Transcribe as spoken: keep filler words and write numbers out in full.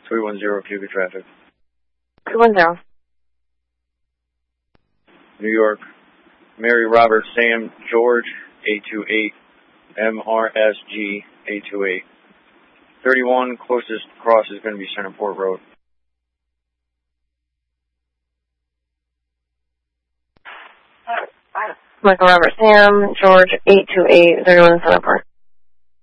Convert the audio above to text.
three one zero, Cuba traffic. two one zero. New York, Mary, Robert, Sam, George, eight two eight, M R S G, eight two eight. thirty-one, closest cross is going to be Centerport Road. Michael, Robert, Sam, George, eight two eight, thirty-one, Centerport.